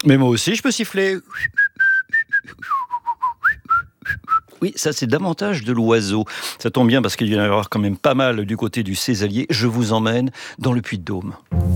Mais moi aussi, je peux siffler. Oui, ça c'est davantage de l'oiseau. Ça tombe bien parce qu'il y en a avoir quand même pas mal du côté du Cézallier. Je vous emmène dans le Puy-de-Dôme.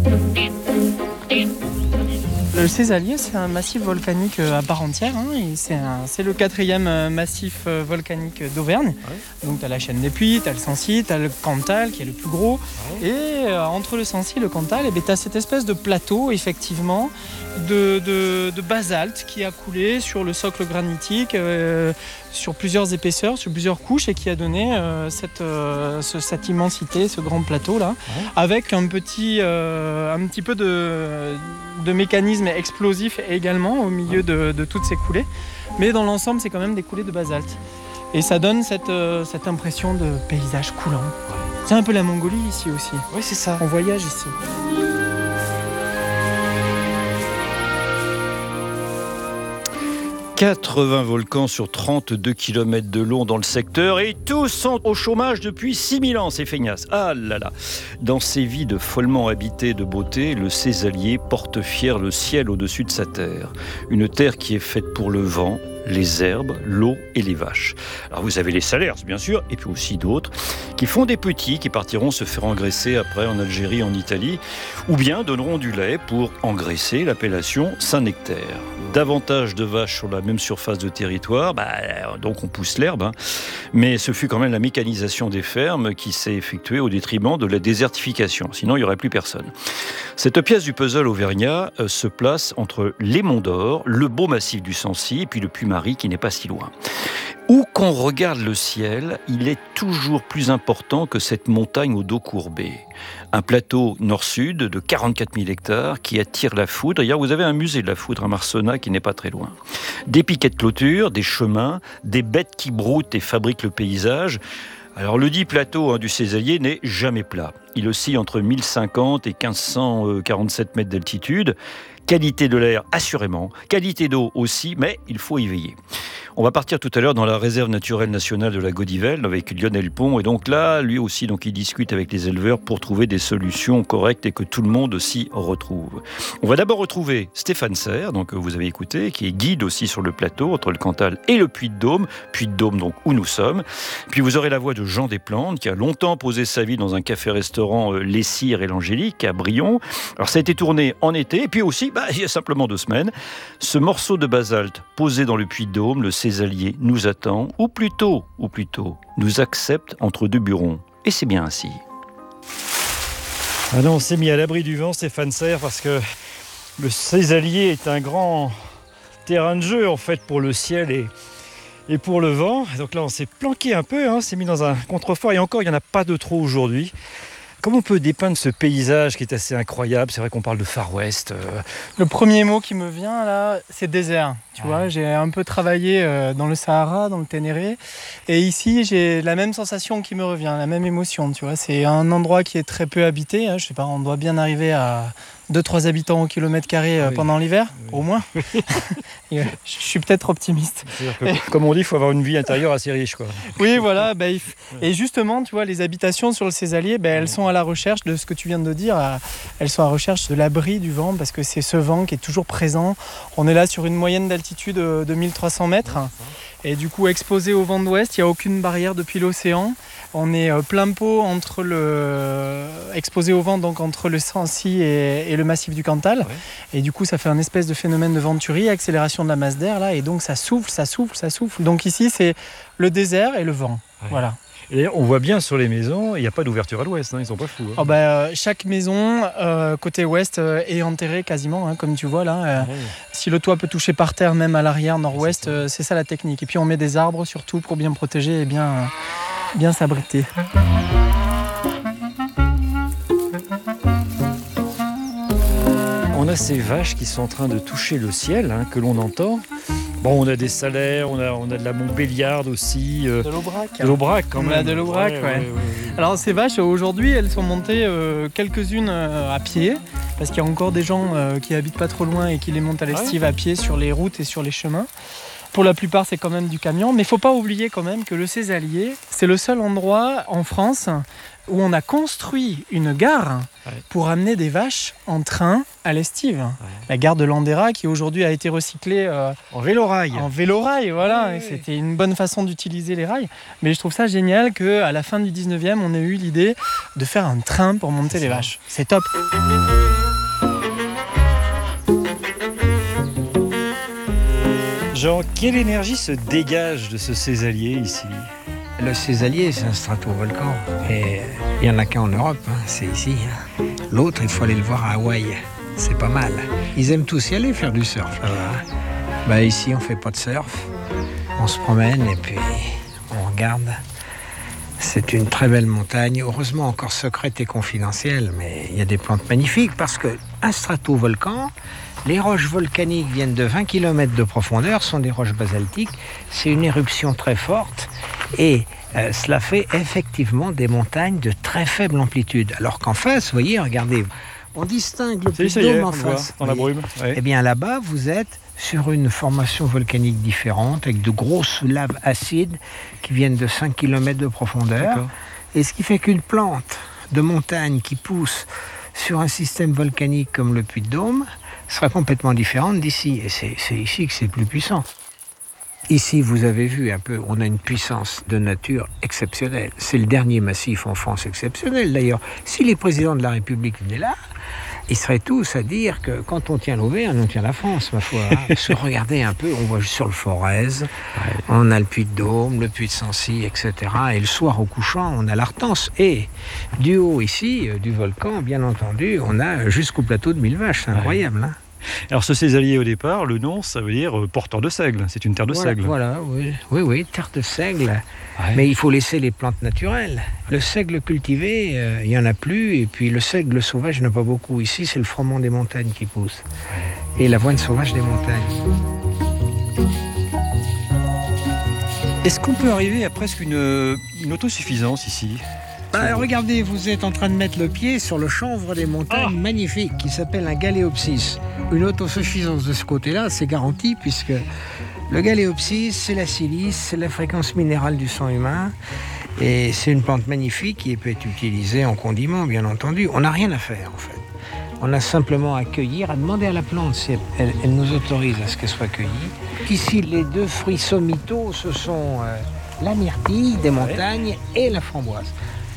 Le Cézallier, c'est un massif volcanique à part entière. Et c'est le 4e massif volcanique d'Auvergne. Ouais. Donc tu as la chaîne des Puys, tu as le Sancy, tu as le Cantal qui est le plus gros. Ouais. Et entre le Sancy et le Cantal, tu as cette espèce de plateau, effectivement, de basalte qui a coulé sur le socle granitique, sur plusieurs épaisseurs, sur plusieurs couches, et qui a donné cette immensité, ce grand plateau-là, ouais. Avec un petit peu de mécanisme explosif également au milieu de toutes ces coulées. Mais dans l'ensemble, c'est quand même des coulées de basalte. Et ça donne cette impression de paysage coulant. C'est un peu la Mongolie ici aussi. Oui, c'est ça. On voyage ici. « 80 volcans sur 32 km de long dans le secteur et tous sont au chômage depuis 6000 ans, ces feignasses. Ah là là. Dans ces vides follement habitées de beauté, le Cézallier porte fier le ciel au-dessus de sa terre. Une terre qui est faite pour le vent, les herbes, l'eau et les vaches. Alors vous avez les Salers, bien sûr, et puis aussi d'autres, qui font des petits, qui partiront se faire engraisser après en Algérie, en Italie, ou bien donneront du lait pour engraisser l'appellation Saint-Nectaire. Davantage de vaches sur la même surface de territoire, donc on pousse l'herbe, mais ce fut quand même la mécanisation des fermes qui s'est effectuée au détriment de la désertification, sinon il n'y aurait plus personne. Cette pièce du puzzle auvergnat se place entre les Monts d'Or, le beau massif du Sancy et puis le Puy-Marie qui n'est pas si loin. Où qu'on regarde le ciel, il est toujours plus important que cette montagne au dos courbé. Un plateau nord-sud de 44 000 hectares qui attire la foudre. D'ailleurs, vous avez un musée de la foudre à Marsonnat qui n'est pas très loin. Des piquets de clôture, des chemins, des bêtes qui broutent et fabriquent le paysage. Alors le dit plateau du Cézallier n'est jamais plat. Il oscille entre 1050 et 1547 mètres d'altitude. Qualité de l'air, assurément. Qualité d'eau aussi, mais il faut y veiller. On va partir tout à l'heure dans la réserve naturelle nationale de la Gaudivelle avec Lionel Pont. Et donc là, lui aussi, il discute avec les éleveurs pour trouver des solutions correctes et que tout le monde s'y retrouve. On va d'abord retrouver Stéphane Serre, donc vous avez écouté, qui est guide aussi sur le plateau entre le Cantal et le Puy-de-Dôme. Puy-de-Dôme, donc, où nous sommes. Puis vous aurez la voix de Jean Desplantes, qui a longtemps posé sa vie dans un café-restaurant Les Cires et l'Angélique à Brion. Alors ça a été tourné en été, et puis aussi, il y a simplement 2 semaines, ce morceau de basalte posé dans le Puy-de-Dôme, le Cézallier nous attend, ou plutôt, nous accepte entre 2 burons. Et c'est bien ainsi. Ah non, on s'est mis à l'abri du vent, Stéphane Serre, parce que le Cézallier est un grand terrain de jeu, en fait, pour le ciel et pour le vent. Donc là, on s'est planqué un peu, on s'est mis dans un contrefort, et encore, il n'y en a pas de trop aujourd'hui. Comment on peut dépeindre ce paysage qui est assez incroyable? C'est vrai qu'on parle de Far West. Le premier mot qui me vient là, c'est désert. Tu vois, j'ai un peu travaillé dans le Sahara, dans le Ténéré. Et ici, j'ai la même sensation qui me revient, la même émotion. Tu vois, c'est un endroit qui est très peu habité. Je sais pas, on doit bien arriver à 2-3 habitants au kilomètre carré pendant l'hiver, au moins. Je suis peut-être optimiste. Comme on dit, il faut avoir une vie intérieure assez riche, quoi. Oui, voilà. Et justement, tu vois, les habitations sur le Cézallier, elles sont à la recherche de ce que tu viens de dire. Elles sont à la recherche de l'abri du vent, parce que c'est ce vent qui est toujours présent. On est là sur une moyenne d'altitude de 1300 mètres. Et du coup, exposé au vent d'ouest, il n'y a aucune barrière depuis l'océan. On est plein pot exposé au vent, donc entre le Sancy et le massif du Cantal. Ouais. Et du coup, ça fait un espèce de phénomène de venturi, accélération de la masse d'air, là. Et donc, ça souffle. Donc ici, c'est le désert et le vent. Ouais. Voilà. Et on voit bien sur les maisons, il n'y a pas d'ouverture à l'ouest, ils sont pas fous. Chaque maison, côté ouest, est enterrée quasiment, comme tu vois là. Si le toit peut toucher par terre, même à l'arrière, nord-ouest, c'est ça la technique. Et puis on met des arbres surtout pour bien protéger et bien s'abriter. On a ces vaches qui sont en train de toucher le ciel, que l'on entend. Bon, on a des Salers, on a de la Montbéliarde aussi. De l'Aubrac. De l'Aubrac quand même. On a de l'Aubrac, ouais. Alors ces vaches, aujourd'hui, elles sont montées quelques-unes à pied, parce qu'il y a encore des gens qui habitent pas trop loin et qui les montent à l'estive à pied sur les routes et sur les chemins. Pour la plupart, c'est quand même du camion. Mais il ne faut pas oublier quand même que le Cézallier, c'est le seul endroit en France où on a construit une gare pour amener des vaches en train à l'estive. La gare de Landera qui aujourd'hui a été recyclée en vélorail. En vélorail, voilà. Oui. Et c'était une bonne façon d'utiliser les rails. Mais je trouve ça génial qu'à la fin du 19e, on ait eu l'idée de faire un train pour monter les vaches. C'est top. Jean, quelle énergie se dégage de ce Cézallier ici? Le Cézallier, c'est un stratovolcan. Et il n'y en a qu'un en Europe, c'est ici. L'autre, il faut aller le voir à Hawaï. C'est pas mal. Ils aiment tous y aller faire du surf là-bas. Ici, on fait pas de surf. On se promène et puis on regarde. C'est une très belle montagne, heureusement encore secrète et confidentielle, mais il y a des plantes magnifiques parce qu'un stratovolcan, les roches volcaniques viennent de 20 km de profondeur, sont des roches basaltiques. C'est une éruption très forte et cela fait effectivement des montagnes de très faible amplitude. Alors qu'en face, vous voyez, regardez, on distingue le Puy de Dôme en face. Dans la brume. Eh bien là-bas, vous êtes sur une formation volcanique différente, avec de grosses laves acides qui viennent de 5 km de profondeur. D'accord. Et ce qui fait qu'une plante de montagne qui pousse sur un système volcanique comme le Puy de Dôme sera complètement différente d'ici. Et c'est ici que c'est le plus puissant. Ici, vous avez vu un peu, on a une puissance de nature exceptionnelle. C'est le dernier massif en France exceptionnel. D'ailleurs, si les présidents de la République venaient là, ils seraient tous à dire que quand on tient l'Auvergne, on tient la France, ma foi. Se regarder un peu, on voit sur le Forez, on a le Puy de Dôme, le Puy de Sancy, etc. Et le soir au couchant, on a l'Artense. Et du haut ici, du volcan, bien entendu, on a jusqu'au plateau de Mille Vaches. C'est incroyable, hein. Alors ce Cézallier au départ, le nom, ça veut dire porteur de seigle. C'est une terre de seigle. Voilà, oui, terre de seigle. Ouais. Mais il faut laisser les plantes naturelles. Le seigle cultivé, il n'y en a plus. Et puis le seigle sauvage, il n'y en a pas beaucoup. Ici, c'est le froment des montagnes qui pousse. Et l'avoine sauvage des montagnes. Est-ce qu'on peut arriver à presque une autosuffisance ici ? Regardez, vous êtes en train de mettre le pied sur le chanvre des montagnes magnifique qui s'appelle un galéopsis. Une autosuffisance de ce côté-là, c'est garanti puisque le galéopsis, c'est la silice, c'est la fréquence minérale du sang humain et c'est une plante magnifique qui peut être utilisée en condiment, bien entendu. On n'a rien à faire en fait. On a simplement à cueillir, à demander à la plante si elle nous autorise à ce qu'elle soit cueillie. Ici, les deux fruits sommitaux, ce sont la myrtille des montagnes et la framboise.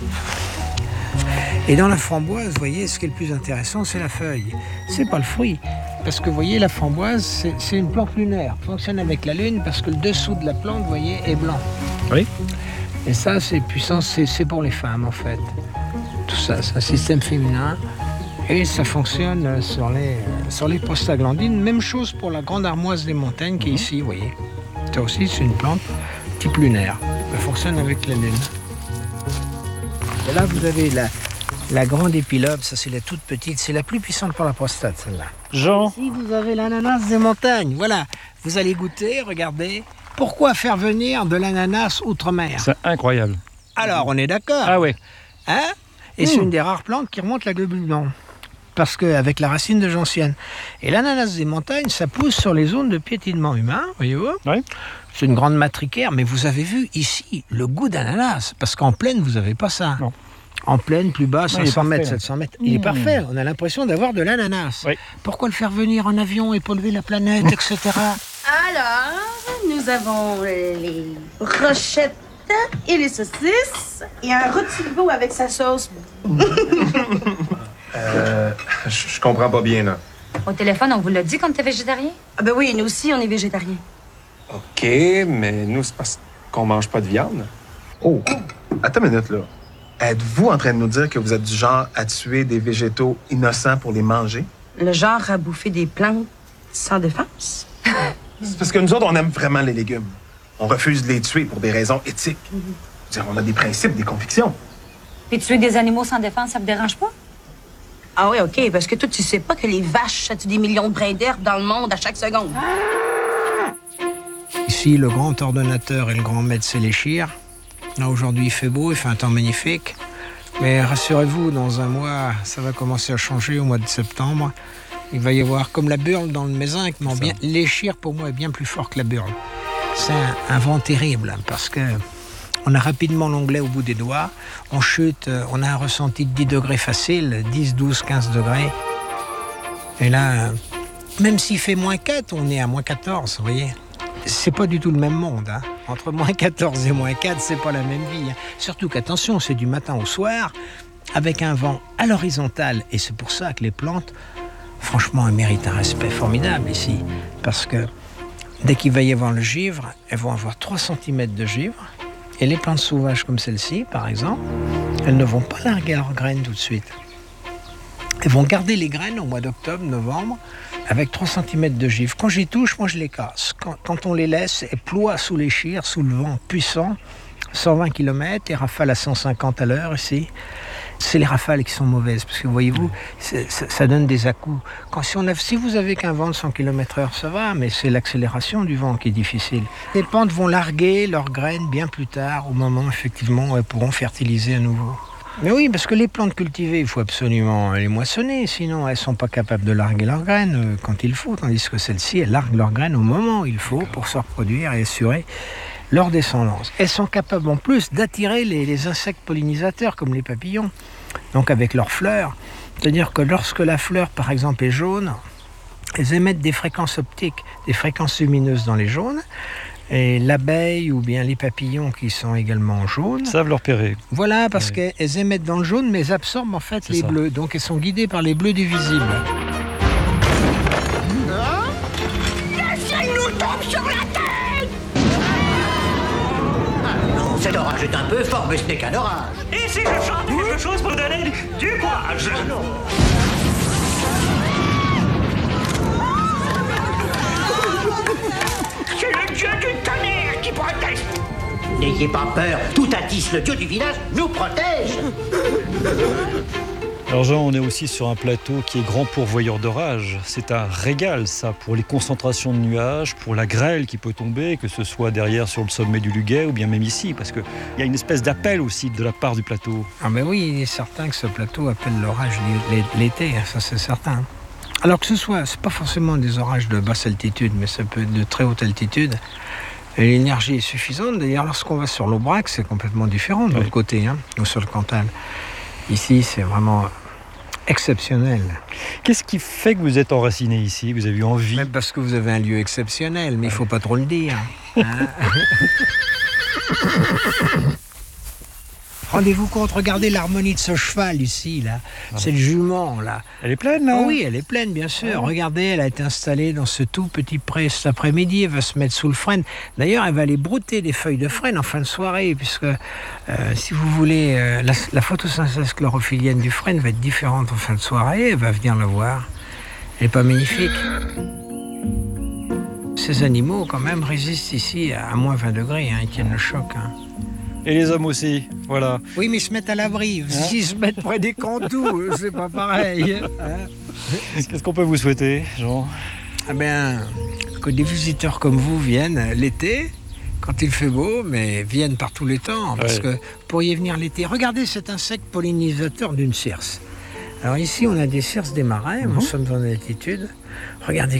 Et dans la framboise, vous voyez, ce qui est le plus intéressant, c'est la feuille. C'est pas le fruit. Parce que vous voyez, la framboise, c'est une plante lunaire. Elle fonctionne avec la lune parce que le dessous de la plante, vous voyez, est blanc. Oui. Et ça, c'est puissant, c'est pour les femmes, en fait. Tout ça, c'est un système féminin. Et ça fonctionne sur les prostaglandines. Même chose pour la grande armoise des montagnes qui est ici, vous voyez. Ça aussi, c'est une plante type lunaire. Elle fonctionne avec la lune. Et là, vous avez la grande épilobe, ça c'est la toute petite, c'est la plus puissante pour la prostate, celle-là. Jean. Ici, vous avez l'ananas des montagnes, voilà. Vous allez goûter, regardez. Pourquoi faire venir de l'ananas outre-mer ? C'est incroyable. Alors, on est d'accord. Ah ouais. Hein ? Et c'est une des rares plantes qui remonte la globule blanc. Parce qu'avec la racine de gentiane. Et l'ananas des montagnes, ça pousse sur les zones de piétinement humain, voyez-vous ? Oui. C'est une grande matricaire, mais vous avez vu ici le goût d'ananas, parce qu'en plaine, vous n'avez pas ça. Non. En plaine, plus bas, 500 mètres, 700 mètres. Il est parfait, on a l'impression d'avoir de l'ananas. Oui. Pourquoi le faire venir en avion et polluer la planète, etc. Alors, nous avons les brochettes et les saucisses et un rôti de veau avec sa sauce. Je comprends pas bien, là. Au téléphone, on vous l'a dit qu'on était végétarien? Ah ben oui, nous aussi, on est végétariens. OK, mais nous, c'est parce qu'on mange pas de viande. Oh, attends une minute, là. Êtes-vous en train de nous dire que vous êtes du genre à tuer des végétaux innocents pour les manger? Le genre à bouffer des plantes sans défense? C'est parce que nous autres, on aime vraiment les légumes. On refuse de les tuer pour des raisons éthiques. On a des principes, des convictions. Puis tuer des animaux sans défense, ça te dérange pas? Ah oui, OK, parce que toi, tu sais pas que les vaches, ça tue des millions de brins d'herbe dans le monde à chaque seconde. Ici, le grand ordonnateur et le grand maître, c'est les chires. Là, aujourd'hui, il fait beau, il fait un temps magnifique. Mais rassurez-vous, dans un mois, ça va commencer à changer au mois de septembre. Il va y avoir comme la burle dans le mézinc, mais les chires, pour moi, est bien plus fort que la burle. C'est un vent terrible parce que on a rapidement l'onglet au bout des doigts, on chute, on a un ressenti de 10 degrés facile, 10, 12, 15 degrés. Et là, même s'il fait moins 4, on est à moins 14, vous voyez. C'est pas du tout le même monde, hein. Entre moins 14 et moins 4, c'est pas la même vie, hein. Surtout qu'attention, c'est du matin au soir, avec un vent à l'horizontale. Et c'est pour ça que les plantes, franchement, elles méritent un respect formidable ici. Parce que dès qu'il va y avoir le givre, elles vont avoir 3 cm de givre. Et les plantes sauvages comme celle-ci, par exemple, elles ne vont pas larguer leurs graines tout de suite. Elles vont garder les graines au mois d'octobre, novembre, avec 3 cm de givre. Quand j'y touche, moi je les casse. Quand on les laisse, elles ploient sous les chires, sous le vent puissant, 120 km et rafales à 150 à l'heure ici. C'est les rafales qui sont mauvaises, parce que voyez-vous, ça donne des à-coups. Si vous avez qu'un vent de 100 km/h, ça va, mais c'est l'accélération du vent qui est difficile. Les plantes vont larguer leurs graines bien plus tard, au moment effectivement où elles pourront fertiliser à nouveau. Mais oui, parce que les plantes cultivées, il faut absolument les moissonner, sinon elles ne sont pas capables de larguer leurs graines quand il faut, tandis que celles-ci, elles larguent leurs graines au moment où il faut pour se reproduire et assurer leur descendance. Elles sont capables en plus d'attirer les insectes pollinisateurs comme les papillons, donc avec leurs fleurs. C'est-à-dire que lorsque la fleur, par exemple, est jaune, elles émettent des fréquences optiques, des fréquences lumineuses dans les jaunes, et l'abeille ou bien les papillons qui sont également jaunes savent leur repérer. Voilà, parce qu'elles émettent dans le jaune, mais elles absorbent en fait les bleus. Donc elles sont guidées par les bleus du visible. Laissez-nous tomber sur la tête! Cet orage est un peu fort, mais ce n'est qu'un orage. Et si je chante quelque chose pour donner du courage? Non. C'est le dieu du tonnerre qui proteste. N'ayez pas peur, Toutatis, le dieu du village, nous protège. Alors Jean, on est aussi sur un plateau qui est grand pourvoyeur d'orage. C'est un régal, ça, pour les concentrations de nuages, pour la grêle qui peut tomber, que ce soit derrière sur le sommet du Luguet ou bien même ici, parce qu'il y a une espèce d'appel aussi de la part du plateau. Ah ben oui, il est certain que ce plateau appelle l'orage l'été, ça c'est certain. Alors que c'est pas forcément des orages de basse altitude, mais ça peut être de très haute altitude. Et l'énergie est suffisante. D'ailleurs, lorsqu'on va sur l'Aubrac, c'est complètement différent de l'autre côté, hein, ou sur le Cantal. Ici, c'est vraiment exceptionnel. Qu'est-ce qui fait que vous êtes enraciné ici? Vous avez eu envie? Même parce que vous avez un lieu exceptionnel, mais il ne faut pas trop le dire. Hein. Rendez-vous compte, regardez l'harmonie de ce cheval ici, là. C'est le jument, là. Elle est pleine, là? Oh oui, elle est pleine, bien sûr. Regardez, elle a été installée dans ce tout petit pré cet après-midi. Elle va se mettre sous le frêne. D'ailleurs, elle va aller brouter des feuilles de frêne en fin de soirée, puisque, si vous voulez, la photosynthèse chlorophylienne du frêne va être différente en fin de soirée. Elle va venir la voir. Elle n'est pas magnifique? Ces animaux, quand même, résistent ici à moins 20 degrés. Hein, ils tiennent le choc. Hein. Et les hommes aussi, voilà. Oui, mais ils se mettent à l'abri. S'ils se mettent près des cantous, c'est pas pareil. Hein. Qu'est-ce qu'on peut vous souhaiter, Jean? Ah ben, que des visiteurs comme vous viennent l'été, quand il fait beau, mais viennent par tous les temps. Parce que vous pourriez venir l'été. Regardez cet insecte pollinisateur d'une circe. Alors ici, on a des circes des marais, nous sommes en altitude. Regardez